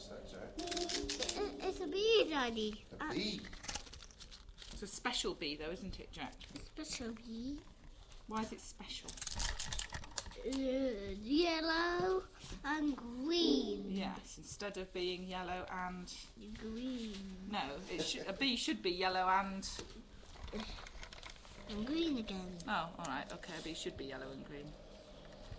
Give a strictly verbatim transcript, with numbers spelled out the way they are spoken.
What's that, Jack? It, it's a bee, Daddy. A bee? It's a special bee though, isn't it, Jack? Special bee. Why is it special? Uh, yellow and green. Yes, instead of being yellow and... Green. No, it should, a bee should be yellow and... And green again. Oh, alright, okay, a bee should be yellow and green.